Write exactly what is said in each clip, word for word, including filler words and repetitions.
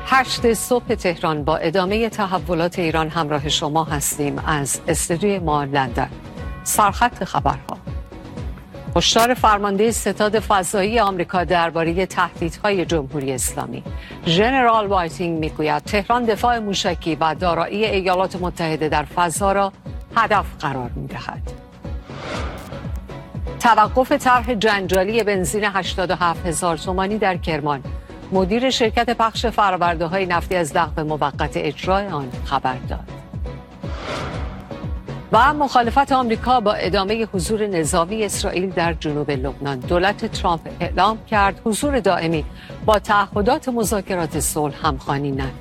هشت صبح تهران با ادامه تحولات ایران همراه شما هستیم از استودیوی ما لندن. سرخط خبرها. هشدار فرمانده ستاد فضایی آمریکا درباره تهدیدهای جمهوری اسلامی. ژنرال وایتینگ میگوید تهران دفاع موشکی و دارایی ایالات متحده در فضا را هدف قرار میدهد. توقف طرح جنجالی بنزین هشتاد و هفت هزار تومانی در کرمان. مدیر شرکت پخش فرآورده‌های نفتی از لغو موقت اجرای آن خبر داد. و مخالفت آمریکا با ادامه حضور نظامی اسرائیل در جنوب لبنان. دولت ترامپ اعلام کرد حضور دائمی با تعهدات مذاکرات صلح همخوانی ندارد.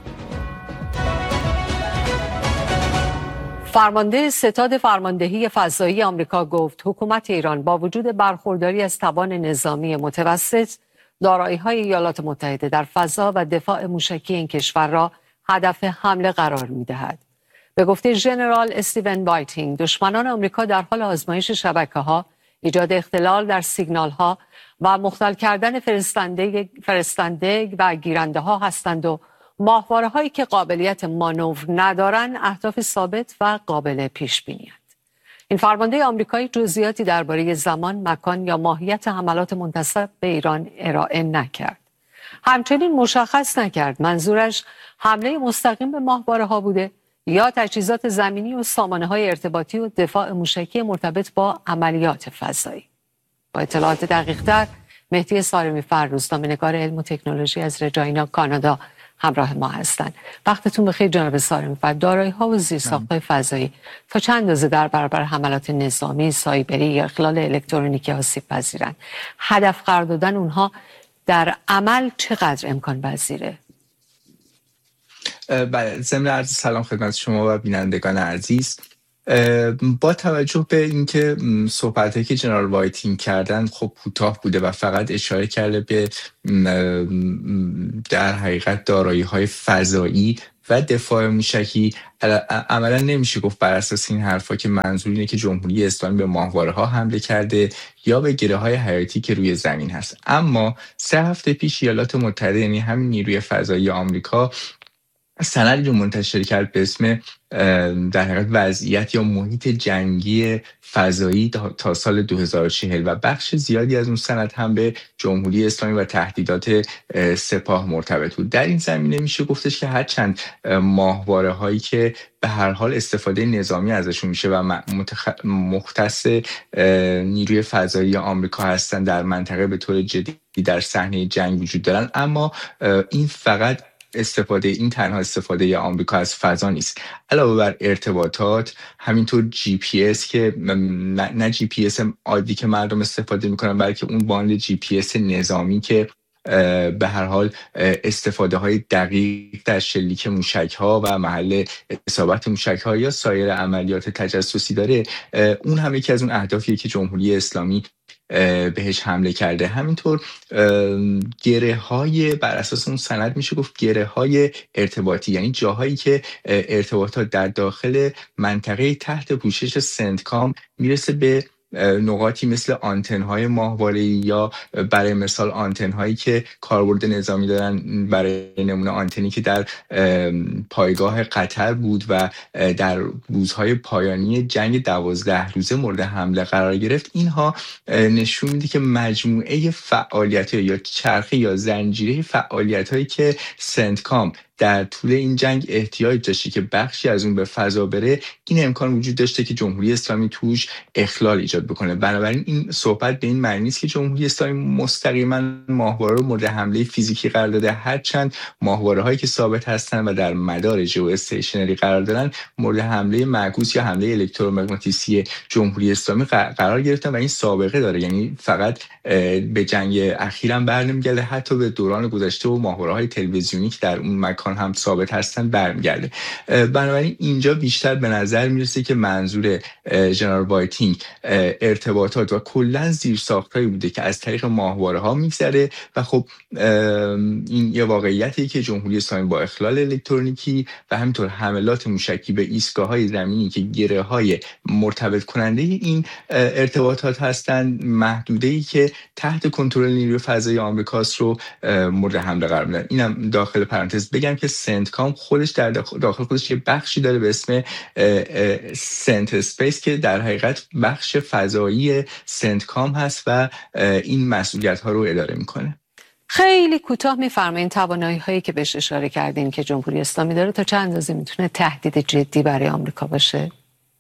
فرمانده ستاد فرماندهی فضایی آمریکا گفت حکومت ایران با وجود برخورداری از توان نظامی متوسط، دارایی‌های ایالات متحده در فضا و دفاع موشکی این کشور را هدف حمله قرار می‌دهد. به گفته ژنرال استیون وایتینگ، دشمنان آمریکا در حال آزمایش شبکه‌ها، ایجاد اختلال در سیگنال‌ها و مختل کردن فرستنده فرستنده و گیرنده‌ها هستند و ماهواره‌هایی که قابلیت مانور ندارند اهداف ثابت و قابل پیش‌بینی. این فرمانده آمریکایی جزئیاتی درباره زمان، مکان یا ماهیت حملات منتسب به ایران ارائه نکرد. همچنین مشخص نکرد منظورش حمله مستقیم به ماهواره‌ها بوده یا تجهیزات زمینی و سامانه‌های ارتباطی و دفاع موشکی مرتبط با عملیات فضایی. با اطلاعات دقیق‌تر مهدی سارمی‌فر، روزنامه‌نگار علم و تکنولوژی از رجاینا، کانادا همراه ما هستند. وقتتون بخیر جناب سارمی‌فر. دارایی‌ها و زیرساخت‌های فضایی تا چند اندازه در برابر حملات نظامی، سایبری یا اخلال الکترونیکی آسیب‌پذیرند؟ هدف قرار دادن اونها در عمل چقدر امکان پذیره؟ بله، ضمن عرض سلام خدمت شما و بینندگان عزیز. با توجه به اینکه صحبتایی که جنرال وایتینگ کردن خب کوتاه بوده و فقط اشاره کرده به در حقیقت دارایی‌های فضایی و دفاع موشکی، عملا نمیشه گفت بر اساس این حرفا که منظور اینه که جمهوری اسلامی به ماهواره‌ها حمله کرده یا به گره‌های حیاتی که روی زمین هست. اما سه هفته پیش ایالات متحده، یعنی همین نیروی فضایی آمریکا، سندی رو منتشر کرد به اسم در حقیقت وضعیت یا محیط جنگی فضایی تا سال دو هزار و چهل و بخش زیادی از اون سند هم به جمهوری اسلامی و تهدیدات سپاه مرتبط بود. در این زمینه میشه گفتش که هرچند ماهواره هایی که به هر حال استفاده نظامی ازشون میشه و متخ... مختص نیروی فضایی آمریکا هستن در منطقه به طور جدی در صحنه جنگ وجود دارن، اما این فقط استفاده این تنها استفاده آمریکا از فضا نیست. علاوه بر ارتباطات، همینطور جی پی اس که نه, نه جی پی اس عادی که مردم استفاده میکنن، بلکه اون باند جی پی اس نظامی که به هر حال استفاده های دقیق در شلیک موشک ها و محل اصابت موشک ها یا سایر عملیات تجسسی داره، اون هم یکی از اون اهدافیه که جمهوری اسلامی بهش حمله کرده. همینطور گره های بر اساس اون سند میشه گفت گره های ارتباطی، یعنی جاهایی که ارتباطات در داخل منطقه تحت پوشش سنتکام میرسه به نقاطی مثل آنتن های ماهواره‌ای یا برای مثال آنتن هایی که کاربرد نظامی دارن، برای نمونه آنتنی که در پایگاه قطر بود و در روزهای پایانی جنگ دوازده روزه مورد حمله قرار گرفت. اینها نشون میده که مجموعه فعالیت یا چرخه یا زنجیره فعالیت هایی که سنتکام در طول این جنگ احتیاج داشته که بخشی از اون به فضا بره، این امکان وجود داشته که جمهوری اسلامی توش اخلال ایجاد بکنه. بنابراین این صحبت به این معنی نیست که جمهوری اسلامی مستقیما ماهواره رو مورد حمله فیزیکی قرار داده، هرچند ماهواره هایی که ثابت هستن و در مدار جو استیشنری قرار دارن مورد حمله معکوس یا حمله الکترومغناطیسی جمهوری اسلامی قرار گرفتن و این سابقه داره. یعنی فقط به جنگ اخیرا برنمیگرده، حتی به دوران گذشته و ماهواره های تلویزیونی که در اون مکان امکان هم ثابت هستن برمیگرده. بنابراین اینجا بیشتر به نظر میرسه که منظور جنرال وایتینگ ارتباطات و کلا زیرساختایی بوده که از طریق ماهواره ها میگذره و خب این یه واقعیتی که جمهوری اسلامی با اخلال الکترونیکی و همینطور حملات موشکی به ایستگاه‌های زمینی که گره‌های مرتبط کننده این ارتباطات هستند، محدوده‌ای که تحت کنترل نیروی فضایی آمریکاست رو مورد حمله قرار میدن. اینم داخل پرانتز بگم که سنتکام خودش در داخل خودش یه بخشی داره به اسم سنت اسپیس که در حقیقت بخش فضایی سنتکام هست و این مسئولیت‌ها رو اداره میکنه. خیلی کوتاه می‌فرمایید توانایی هایی که بهش اشاره کردین که جمهوری اسلامی داره تا چند اندازه میتونه تهدید جدی برای آمریکا باشه؟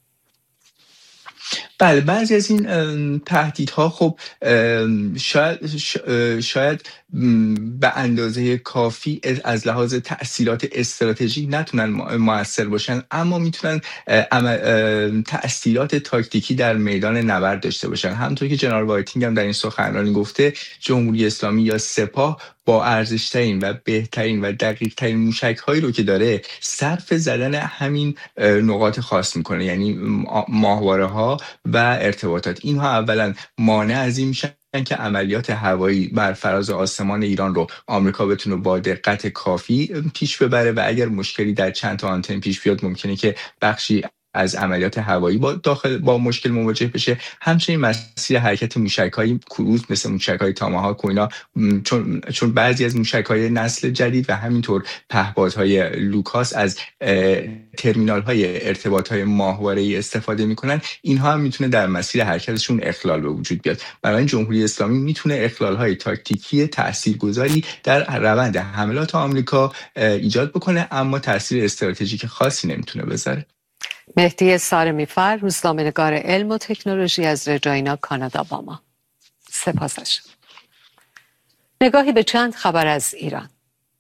بله، بعضی از این تهدیدها خب شاید شاید به اندازه کافی از لحاظ تأثیرات استراتژیک نتونن مؤثر باشن، اما میتونن تأثیرات تاکتیکی در میدان نبرد داشته باشن. همونطور که جنرال وایتینگ هم در این سخنرانی گفته، جمهوری اسلامی یا سپاه با ارزش‌ترین و بهترین و دقیق‌ترین موشک‌هایی رو که داره صرف زدن همین نقاط خاص میکنه، یعنی ماهواره‌ها و ارتباطات. اینها اولا مانع از این میشن که عملیات هوایی بر فراز آسمان ایران رو آمریکا بتونه با دقت کافی پیش ببره و اگر مشکلی در چند تا آنتن پیش بیاد ممکنه که بخشی از عملیات هوایی با داخل با مشکل مواجه بشه. همچنین مسیر حرکت موشک‌های کروز مثل موشک‌های تاماهاک و اینا، چون چون بعضی از موشک‌های نسل جدید و همینطور پهپادهای لوکاس از ترمینال‌های ارتباط‌های ماهواره‌ای استفاده می‌کنن، اینها هم میتونه در مسیر حرکتشون اخلال به وجود بیاد. برای جمهوری اسلامی میتونه اخلال‌های تاکتیکی تاثیرگذاری در روند حملات آمریکا ایجاد بکنه، اما تاثیر استراتژیک خاصی نمیتونه بذاره. مهدی سارمی‌فر، روزنامه‌نگار علم و تکنولوژی از رجاینا، کانادا با ما. سپاسش. نگاهی به چند خبر از ایران.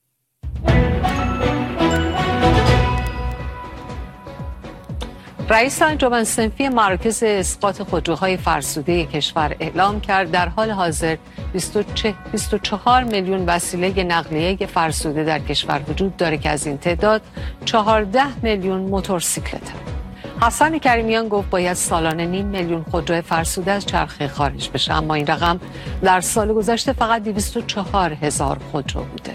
رئیس انجمن صنفی مراکز اسقاط خودروهای فرسوده کشور اعلام کرد در حال حاضر بیست و چهار میلیون وسیله نقلیه فرسوده در کشور وجود داره که از این تعداد چهارده میلیون موتورسیکلت. حسن کریمیان گفت باید سالانه نیم میلیون خودرو فرسوده از چرخه خارج بشه، اما این رقم در سال گذشته فقط دویست و چهار هزار خودرو بوده.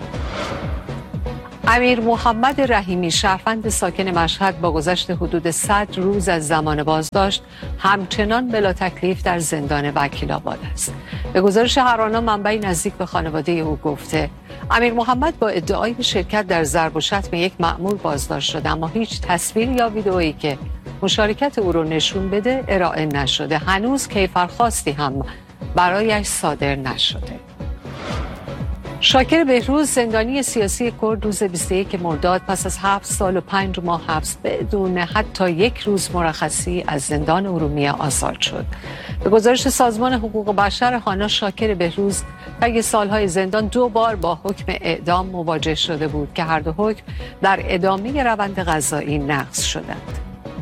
امیر محمد رحیمی، شهروند ساکن مشهد، با گذشت حدود صد روز از زمان بازداشت همچنان بلا تکلیف در زندان وکیل‌آباد است. به گزارش هرانا، منبعی نزدیک به خانواده او گفته امیر محمد با ادعای شرکت در ضرب و شتم یک مأمور بازداشت شده، اما هیچ تصویر یا ویدئویی که مشارکت او رو نشون بده ارائه نشده. هنوز کیفرخواستی هم برایش صادر نشده. شاکر بهروز، زندانی سیاسی کرد، روز بیست و یکم مرداد پس از هفت سال و پنج ماه حبس بدون حتی یک روز مرخصی از زندان ارومیه آزاد شد. به گزارش سازمان حقوق بشر هانا، شاکر بهروز طی سالهای زندان دو بار با حکم اعدام مواجه شده بود که هر دو حکم در ادامه روند قضایی نقض شدند.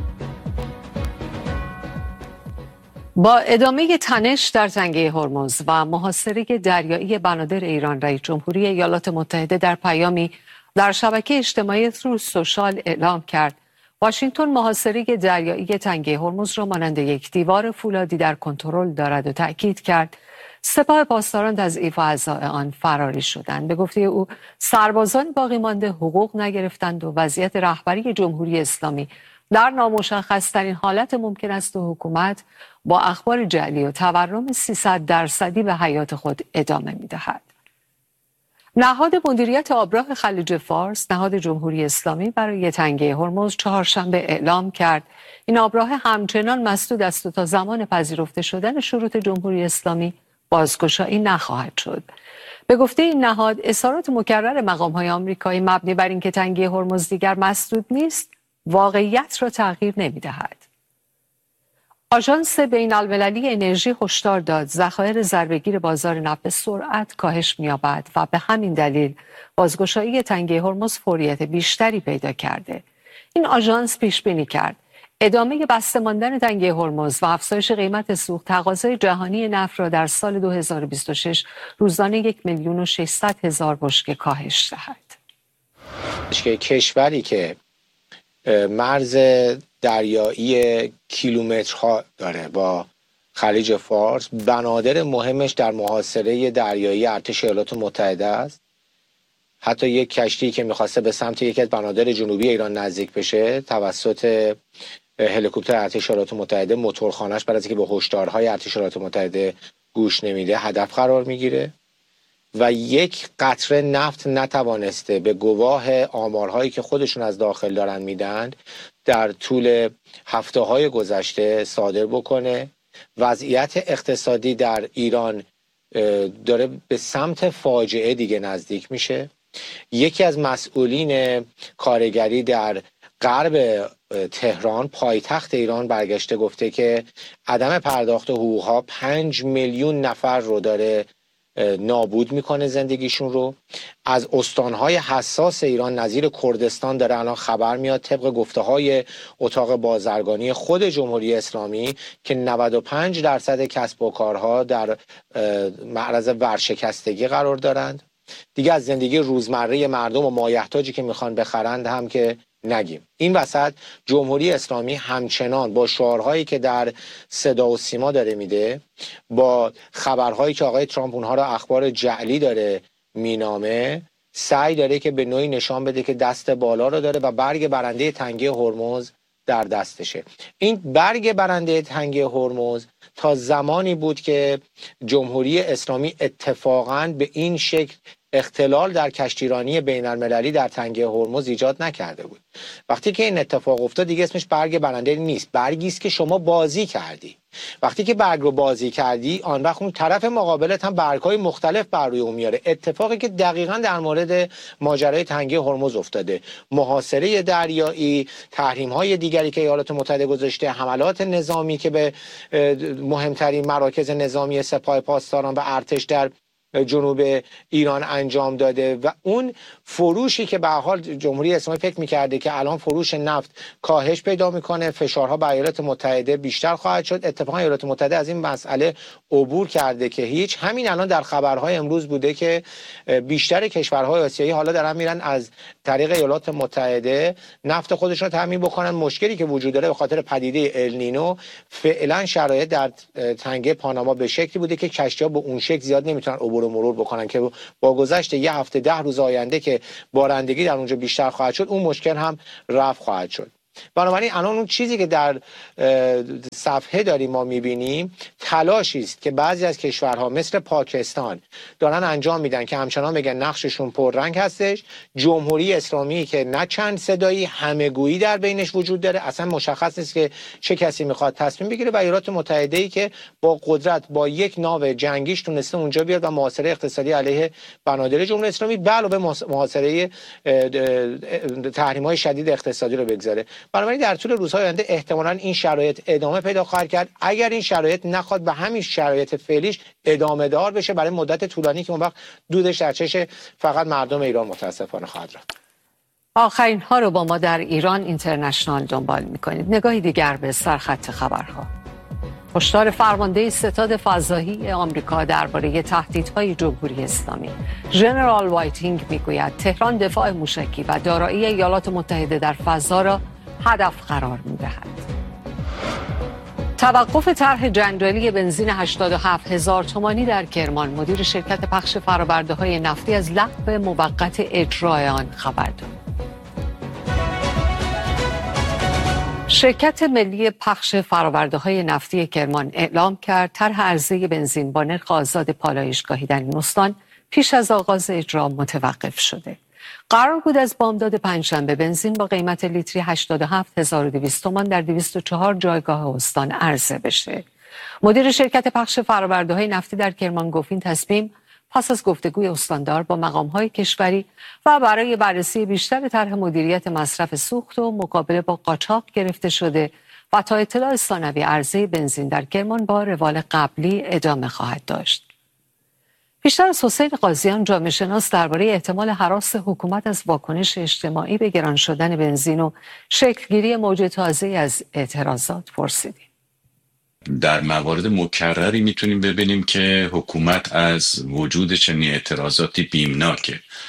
با ادامه تنش در تنگه هرمز و محاصره دریایی بنادر ایران، رئیس جمهوری ایالات متحده در پیامی در شبکه اجتماعی تروث سوشال اعلام کرد واشنگتن محاصره دریایی تنگه هرمز را مانند یک دیوار فولادی در کنترل دارد و تأکید کرد سپاه پاسداران تضعیف و اعضای آن فراری شدند. به گفته او، سربازان باقی مانده حقوق نگرفتند و وضعیت رهبری جمهوری اسلامی در نامشخص‌ترین حالت ممکن است و حکومت با اخبار جعلی و تورم سیصد درصدی به حیات خود ادامه می‌دهد. نهاد مدیریت آبراه خلیج فارس، نهاد جمهوری اسلامی برای تنگه هرمز، چهارشنبه اعلام کرد این آبراه همچنان مسدود است و تا زمان پذیرفته شدن شروط جمهوری اسلامی بازگشایی نخواهد شد. به گفته این نهاد، اظهارات مکرر مقام‌های آمریکایی مبنی بر اینکه تنگه هرمز دیگر مسدود نیست، واقعیت را تغییر نمی‌دهد. آژانس بین‌المللی انرژی هشدار داد ذخایر ضربه‌گیر بازار نفت به سرعت کاهش می‌یابد و به همین دلیل بازگشایی تنگه هرمز فوریت بیشتری پیدا کرده. این آژانس پیش بینی کرد ادامه بسته ماندن تنگه هرمز و افزایش قیمت سوخت تقاضای جهانی نفت را در سال دو هزار و بیست و شش روزانه یک میلیون و ششصد هزار بشکه کاهش دهد. که کشوری که مرز دریایی کیلومترها داره با خلیج فارس، بنادر مهمش در محاصره دریایی ارتش ایالات متحده است. حتی یک کشتی که میخواسته به سمت یکی از بنادر جنوبی ایران نزدیک بشه توسط هلیکوپتر ارتش ایالات متحده، موتورخانه‌اش برای اینکه به هشدارهای ارتش ایالات متحده گوش نمیده هدف قرار میگیره و یک قطره نفت نتوانسته به گواه آمارهایی که خودشون از داخل دارن میدن در طول هفته های گذشته صادر بکنه. وضعیت اقتصادی در ایران داره به سمت فاجعه دیگه نزدیک میشه. یکی از مسئولین کارگری در غرب تهران، پایتخت ایران، برگشته گفته که عدم پرداخت حقوقها پنج میلیون نفر رو داره نابود میکنه زندگیشون رو. از استانهای حساس ایران نظیر کردستان داره الان خبر میاد طبق گفته های اتاق بازرگانی خود جمهوری اسلامی که نود و پنج درصد کسب و کارها در معرض ورشکستگی قرار دارند. دیگه از زندگی روزمره مردم و مایحتاجی که میخوان بخرند هم که نگیم. این وسط جمهوری اسلامی همچنان با شعارهایی که در صدا و سیما داره میده، با خبرهایی که آقای ترامپ اونها را اخبار جعلی داره مینامه، سعی داره که به نوعی نشان بده که دست بالا رو داره و برگ برنده تنگه هرمز در دستشه. این برگ برنده تنگه هرمز تا زمانی بود که جمهوری اسلامی اتفاقاً به این شکل اختلال در کشتیرانی بین المللی در تنگه هرمز ایجاد نکرده بود. وقتی که این اتفاق افتاد دیگه اسمش برگ برنده نیست، برگی است که شما بازی کردی. وقتی که برگ رو بازی کردی آن وقت اون طرف مقابلت هم برگ‌های مختلف بر روی اون میاره. اتفاقی که دقیقاً در مورد ماجرای تنگه هرمز افتاده، محاصره دریایی، تحریم‌های دیگری که ایالات متحده گذاشته، حملات نظامی که به مهمترین مراکز نظامی سپاه پاسداران و ارتش در جنوب ایران انجام داده و اون فروشی که به حال جمهوری اسلامی فکر می‌کرده که الان فروش نفت کاهش پیدا میکنه، فشارها بر ایالات متحده بیشتر خواهد شد. اتفاقا ایالات متحده از این مسئله عبور کرده که هیچ. همین الان در خبرهای امروز بوده که بیشتر کشورهای آسیایی حالا دارن میرن از طریق ایالات متحده نفت خودشون رو تامین بکنن. مشکلی که وجود داره به خاطر پدیده النینو، فعلا شرایط در تنگه پاناما به شکلی بوده که کشتی‌ها به اون شکل زیاد نمیتونن عبور و مرور بکنن که با گذشت یه هفته ده روز آینده که بارندگی در اونجا بیشتر خواهد شد اون مشکل هم رفع خواهد شد. بنابراین الان اون چیزی که در صفحه داریم ما میبینیم تلاشی است که بعضی از کشورها مثل پاکستان دارن انجام میدن که همچنان بگن نقششون پررنگ هستش. جمهوری اسلامی که نه چند صدایی همه‌گویی در بینش وجود داره، اصلا مشخص نیست که چه کسی میخواد تصمیم بگیره، و ایالات متحده ای که با قدرت با یک ناو جنگیش تونسته اونجا بیاد و محاصره اقتصادی علیه بنادر جمهوری اسلامی به علاوه محاصره تحریم‌های شدید اقتصادی رو بگذاره. بنابراین در طول روزهای آینده احتمالاً این شرایط ادامه پیدا خواهد کرد اگر این شرایط نخواد به همین شرایط فعلیش ادامه دار بشه برای مدت طولانی که اون وقت دودش در چش فقط مردم ایران متاسفانه خواهد رفت. آخرین ها رو با ما در ایران اینترنشنال دنبال میکنید. نگاهی دیگر به سرخط خبرها. هشدار فرمانده ستاد فضایی آمریکا درباره تهدیدهای جمهوری اسلامی. ژنرال وایتینگ میگوید تهران دفاع موشکی و دارایی ایالات متحده در فضا را هدف قرار می‌دهد. توقف طرح جنجالی بنزین هشتاد و هفت هزار تومانی در کرمان. مدیر شرکت پخش فرآورده‌های نفتی از لغو موقت اجرای آن خبر داد. شرکت ملی پخش فرآورده‌های نفتی کرمان اعلام کرد طرح عرضه بنزین با نرخ آزاد پالایشگاهی در این استان پیش از آغاز اجرا متوقف شده. قرار بود از بامداد پنجشنبه بنزین با قیمت لیتری هشتاد و هفت هزار و دویست تومان در دویست و چهار جایگاه استان عرضه بشه. مدیر شرکت پخش فرآورده‌های نفتی در کرمان گفت این تصمیم پس از گفتگوی استاندار با مقام‌های کشوری و برای بررسی بیشتر طرح مدیریت مصرف سوخت و مقابله با قاچاق گرفته شده و تا اطلاع ثانوی عرضه بنزین در کرمان با روال قبلی ادامه خواهد داشت. بیشتر از حسین قاضیان جامعه شناس درباره احتمال هراس حکومت از واکنش اجتماعی به گران شدن بنزین و شکلگیری موج تازه از اعتراضات پرسیدیم. در موارد مکرری میتونیم ببینیم که حکومت از وجود چنین اعتراضاتی بیمناکه.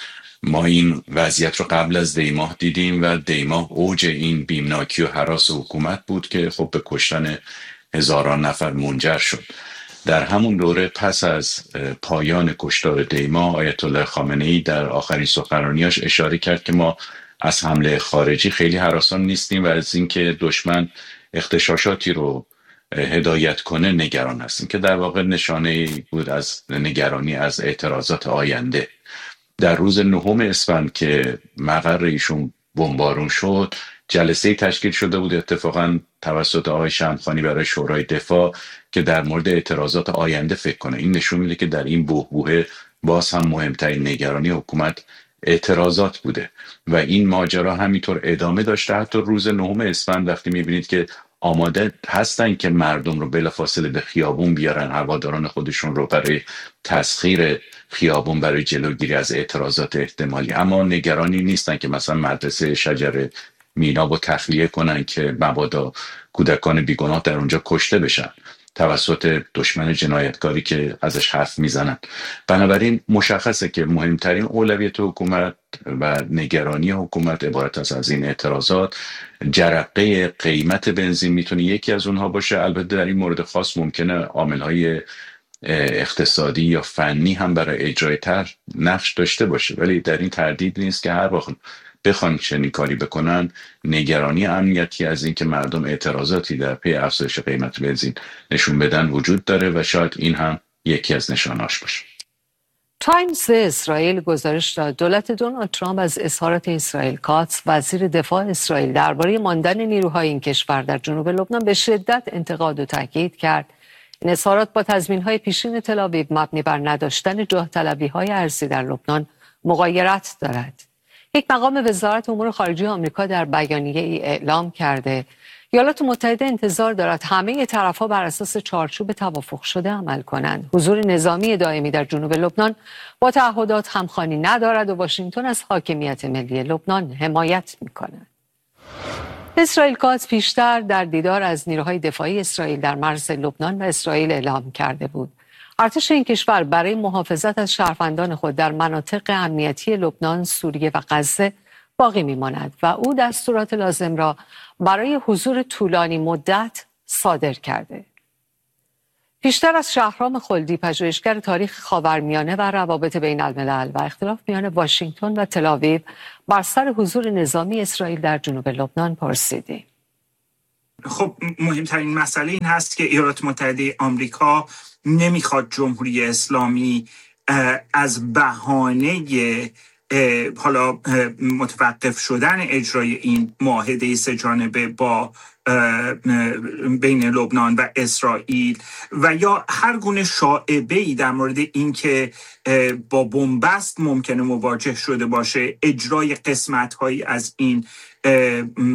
ما این وضعیت رو قبل از دیماه دیدیم و دیماه اوج این بیمناکی و هراس حکومت بود که خب به کشتن هزاران نفر منجر شد. در همون دوره پس از پایان کشتار دیماه آیت الله خامنه‌ای در آخرین سخنرانیاش اشاره کرد که ما از حمله خارجی خیلی هراسان نیستیم و از اینکه دشمن اغتشاشاتی رو هدایت کنه نگران هستیم، که در واقع نشانه بود از نگرانی از اعتراضات آینده. در روز نهم اسفند که مقر ایشون بمبارون شد، جلسه تشکیل شده بود اتفاقا توسط آقای شمخانی برای شورای دفاع که در مورد اعتراضات آینده فکر کنه. این نشون میده که در این بحبوحه باز هم مهمترین نگرانی حکومت اعتراضات بوده و این ماجرا همینطور ادامه داشته. حتی روز نهم اسفند وقتی میبینید که آماده هستن که مردم رو بلافاصله به خیابون بیارن، هواداران خودشون رو، برای تسخیر خیابون برای جلوگیری از اعتراضات احتمالی، اما نگرانی نیستن که مثلا مدرسه شجر مینا رو تخلیه کنن که مبادا کودکان بیگناه در اونجا کشته بشن توسط دشمن جنایتکاری که ازش حرف میزنن. بنابراین مشخصه که مهمترین اولویت حکومت و نگرانی حکومت عبارت است از این اعتراضات. جرقه قیمت بنزین میتونه یکی از اونها باشه. البته در این مورد خاص ممکنه عامل‌های اقتصادی یا فنی هم برای اجرای طرح نقش داشته باشه، ولی در این تردید نیست که هر وقت بخوان چنین کاری بکنن نگرانی امنیتی از این که مردم اعتراضاتی در پی افزایش قیمت بنزین نشون بدن وجود داره و شاید این هم یکی از نشانهاش باشه. تایمز اسرائیل گزارش داد دولت دونالد ترامپ از اظهارات اسرائیل کاتس وزیر دفاع اسرائیل درباره ماندن نیروهای این کشور در جنوب لبنان به شدت انتقاد و تاکید کرد. این اظهارات با تضمین‌های پیشین تل‌آویو مبنی بر نداشتن جاه طلبی‌های ارضی در لبنان مغایرت دارد. یک مقام وزارت امور خارجه آمریکا در بیانیه ای اعلام کرده ایالات متحده انتظار دارد همه طرف‌ها بر اساس چارچوب توافق شده عمل کنند. حضور نظامی دائمی در جنوب لبنان با تعهدات همخوانی ندارد و واشنگتن از حاکمیت ملی لبنان حمایت می‌کند. اسرائیل کاتس پیشتر در دیدار از نیروهای دفاعی اسرائیل در مرز لبنان و اسرائیل اعلام کرده بود ارتش این کشور برای محافظت از شهروندان خود در مناطق امنیتی لبنان، سوریه و غزه باقی می‌ماند و او دستورات لازم را برای حضور طولانی مدت صادر کرده. پیشتر از شهرام خلدی، پژوهشگر تاریخ خاورمیانه و روابط بین الملل و اختلاف میان واشنگتن و تل‌آویو بر سر حضور نظامی اسرائیل در جنوب لبنان پرسیدیم. خب مهمترین مسئله این هست که ایالات متحده آمریکا نمیخواد جمهوری اسلامی از بهانه حالا متوقف شدن اجرای این معاهده سه جانبه با بین لبنان و اسرائیل و یا هر گونه شایعه‌ای در مورد اینکه با بنبست ممکنه مواجه شده باشه اجرای قسمت‌هایی از این